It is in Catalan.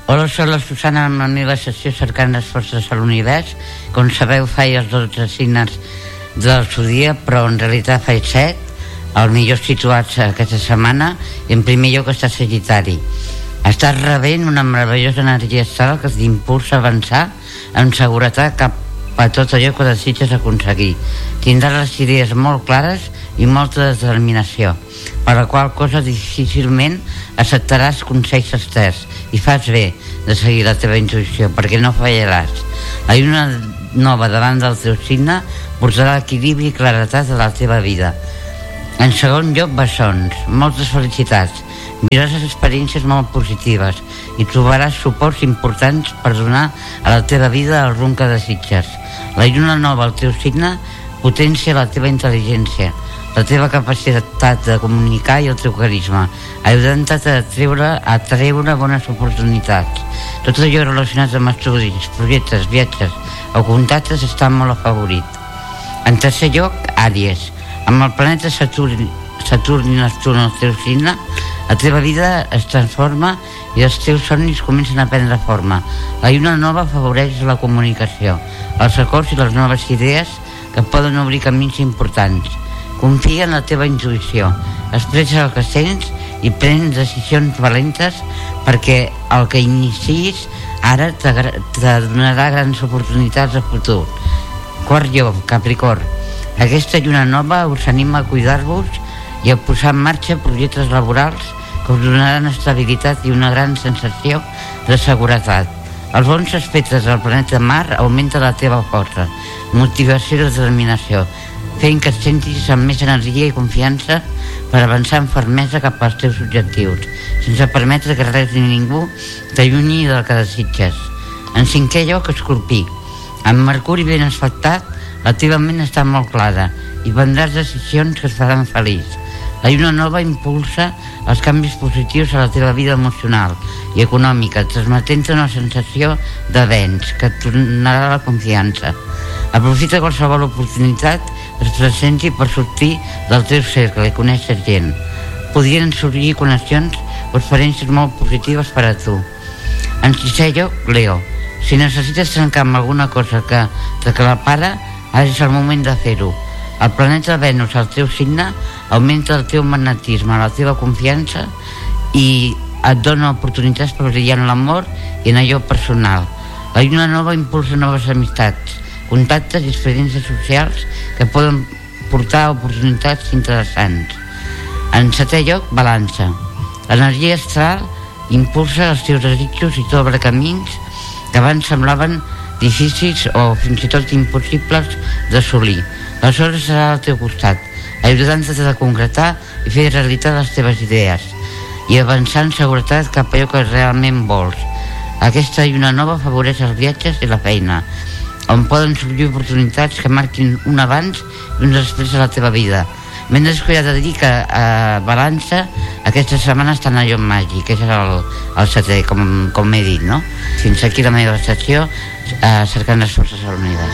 Hola, soc la Susana amb la meva sessió Cercant les forces a l'univers. Com sabeu, faig els 12 signes del zodíac, però en realitat faig 7, els millors situats aquesta setmana. En primer lloc està Sagitari. Estàs rebent una meravellosa energia astral que t'impulsa a avançar amb seguretat cap a tot allò que desitges aconseguir. Tindràs les idees molt clares i molta determinació, per la qual cosa difícilment acceptaràs consells externs, i fas bé de seguir la teva intuïció perquè no fallaràs. La lluna nova davant del teu signe portarà equilibri i claretat a la teva vida. En segon lloc, bessons, moltes felicitats, viuràs experiències molt positives i trobaràs suports importants per donar a la teva vida el rumb que desitges. La lluna nova al teu signe potència la teva intel·ligència, la teva capacitat de comunicar i el teu carisma, ajudant-te a treure bones oportunitats. Tot allò relacionat amb estudis, projectes, viatges o contactes està molt afavorit. En tercer lloc, Àries. Amb el planeta Saturn i Neptun al teu signe, la teva vida es transforma i els teus somnis comencen a prendre forma. La lluna nova afavoreix la comunicació, els acords i les noves idees que poden obrir camins importants. Confia en la teva intuïció, expressa el que sents i pren decisions valentes, perquè el que iniciïs ara te donarà grans oportunitats de futur. Quart lloc, Capricorn. Aquesta lluna nova us anima a cuidar-vos i a posar en marxa projectes laborals que us donaran estabilitat i una gran sensació de seguretat. Els bons aspectes del planeta Mar augmenten la teva força, motivació i determinació, fent que et sentis amb més energia i confiança per avançar amb fermesa cap als teus objectius, sense permetre que res ni ningú t'allunyi del que desitges. En cinquè lloc, Escorpí. Amb Mercuri ben aspectat, la teva ment està molt clara i prendràs decisions que et faran feliç. La lluna nova impulsa els canvis positius a la teva vida emocional i econòmica, transmetent una sensació d'avenç que et donarà la confiança. Aprofita qualsevol oportunitat que es presenti per sortir del teu cercle i conèixer gent. Podrien sorgir connexions o experiències molt positives per a tu. En sisè lloc, Leo. Si necessites trencar amb alguna cosa que t'aclapara, ara és el moment de fer-ho. El planeta Venus al teu signe augmenta el teu magnetisme, la teva confiança i et dona oportunitats per brillar en l'amor i en allò personal. La lluna nova impulsa noves amistats, contactes i experiències socials que poden portar oportunitats interessants. En setè lloc, Balança. L'energia astral impulsa els teus desitjos i t'obre camins que abans semblaven difícils o fins i tot impossibles d'assolir. Aleshores serà al teu costat, ajudant-te a concretar i fer realitat les teves idees i avançar en seguretat cap a allò que realment vols. Aquesta lluna nova afavoreix els viatges i la feina, on poden sorgir oportunitats que marquin un abans i un després a la teva vida. M'he descuidat de dir que a Balança aquesta setmana està en allò màgic, que és el setè, com he dit, no? Fins aquí la meva secció, cercant les forces a l'univers.